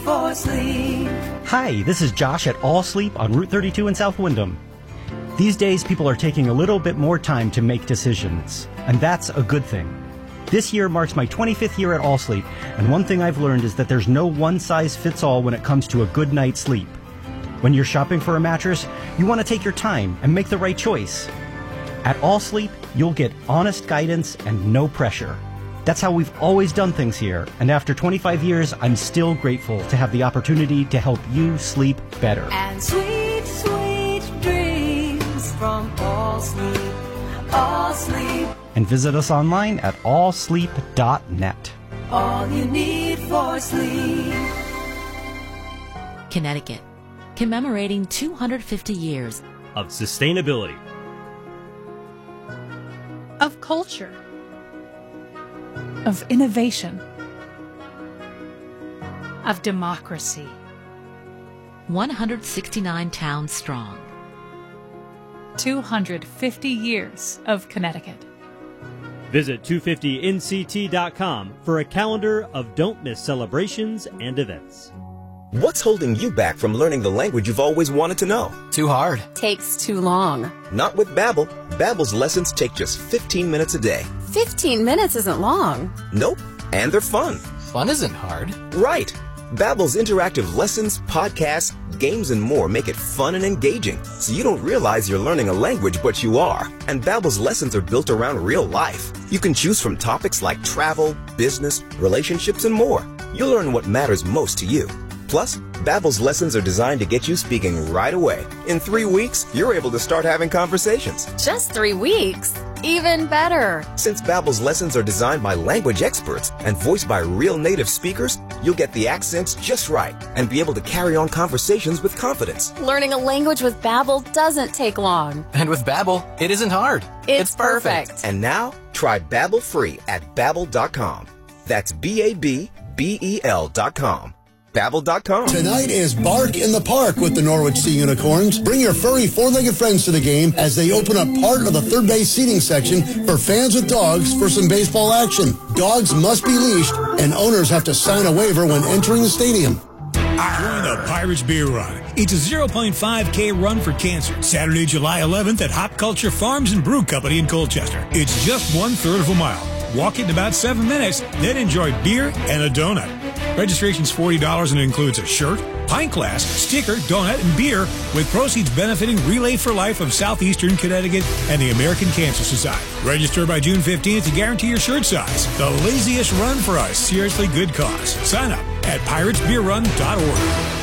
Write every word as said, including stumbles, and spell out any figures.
for sleep. Hi, this is Josh at All Sleep on Route thirty-two in South Windham. These days, people are taking a little bit more time to make decisions, and that's a good thing. This year marks my twenty-fifth year at All Sleep, and one thing I've learned is that there's no one-size-fits-all when it comes to a good night's sleep. When you're shopping for a mattress, you want to take your time and make the right choice. At All Sleep, you'll get honest guidance and no pressure. That's how we've always done things here, and after twenty-five years, I'm still grateful to have the opportunity to help you sleep better. And sweet, sweet dreams from All Sleep, All Sleep. And visit us online at all sleep dot net. All you need for sleep. Connecticut, commemorating two hundred fifty years of sustainability, of culture, of innovation, of democracy. one hundred sixty-nine towns strong. two hundred fifty years of Connecticut. Visit two fifty N C T dot com for a calendar of don't-miss celebrations and events. What's holding you back from learning the language you've always wanted to know? Too hard. Takes too long. Not with Babbel. Babbel's lessons take just fifteen minutes a day. fifteen minutes isn't long. Nope. And they're fun. Fun isn't hard. Right. Babbel's interactive lessons, podcasts, games, and more make it fun and engaging, so you don't realize you're learning a language, but you are. And Babbel's lessons are built around real life. You can choose from topics like travel, business, relationships, and more. You'll learn what matters most to you. Plus, Babbel's lessons are designed to get you speaking right away. In three weeks, you're able to start having conversations. Just three weeks? Even better. Since Babbel's lessons are designed by language experts and voiced by real native speakers, you'll get the accents just right and be able to carry on conversations with confidence. Learning a language with Babbel doesn't take long. And with Babbel, it isn't hard. It's, it's perfect. perfect. And now, try Babbel free at Babbel dot com. That's B A B B E L dot com. Babbel dot com. Tonight is Bark in the Park with the Norwich Sea Unicorns. Bring your furry four-legged friends to the game as they open up part of the third base seating section for fans with dogs for some baseball action. Dogs must be leashed, and owners have to sign a waiver when entering the stadium. Join the Pirates Beer Run. It's a zero point five K run for cancer. Saturday, July eleventh at Hop Culture Farms and Brew Company in Colchester. It's just one-third of a mile. Walk it in about seven minutes, then enjoy beer and a donut. Registration's forty dollars and includes a shirt, pint glass, sticker, donut, and beer, with proceeds benefiting Relay for Life of Southeastern Connecticut and the American Cancer Society. Register by June fifteenth to guarantee your shirt size. The laziest run for a seriously good cause. Sign up at pirates beer run dot org.